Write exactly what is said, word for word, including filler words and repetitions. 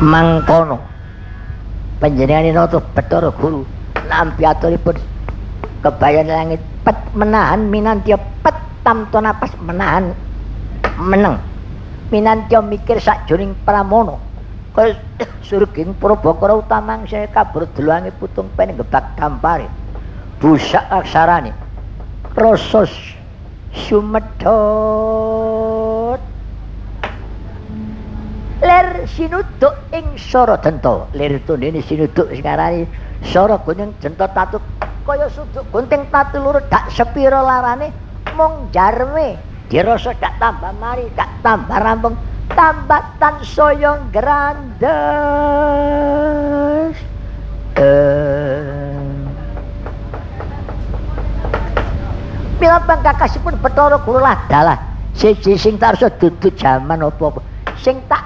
mangkono panjenenganipun tuh Bathara Guru nampi aturipun kebayan langit pet menahan minantya pet tamto napas menahan meneng minantya mikir sakjroning pramana kaya surging Prabakara utamang saya kabur deluange putung pen gebak kampare busak aksarane rasa sumedhot ler sinuduk ing sara denta lir tundene sinuduk sing arane sara gunung denta tatu kaya suduk gunting tatu loro dak sepira larane mung jarme dirasa dak tambah mari dak tambah rampung tambah tansaya grandes eh mila pangkakasipun Bathara Guru lah dalah siji sing tarsa dudu jaman apa-apa sing tak